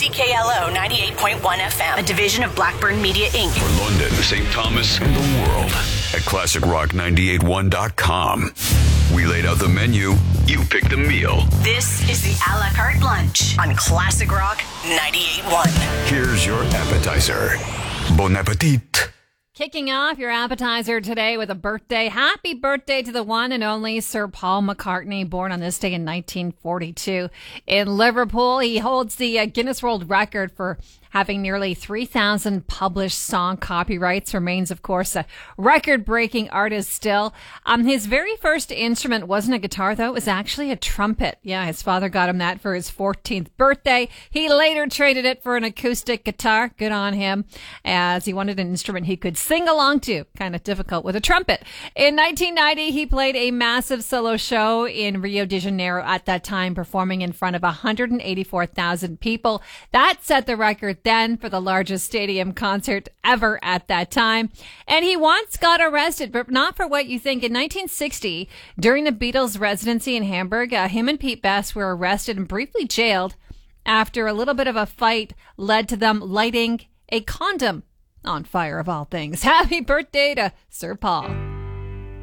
CKLO 98.1 FM, a division of Blackburn Media Inc. For London, St. Thomas, and the world at ClassicRock981.com. We laid out the menu. You picked the meal. This is the a la carte lunch on Classic Rock 98.1. Here's your appetizer. Bon appetit. Kicking off your appetizer today with a birthday. Happy birthday to the one and only Sir Paul McCartney, born on this day in 1942 in Liverpool. He holds the Guinness World Record for having nearly 3,000 published song copyrights. Remains, of course, a record-breaking artist still. His very first instrument wasn't a guitar, though. It was actually a trumpet. Yeah, his father got him that for his 14th birthday. He later traded it for an acoustic guitar. Good on him, as he wanted an instrument he could sing along to. Kind of difficult with a trumpet. In 1990, he played a massive solo show in Rio de Janeiro at that time, performing in front of 184,000 people. That set the record then for the largest stadium concert ever at that time. And he once got arrested, but not for what you think. In 1960, during the Beatles' residency in Hamburg, him and Pete Best were arrested and briefly jailed after a little bit of a fight led to them lighting a condom on fire, of all things. Happy birthday to Sir Paul.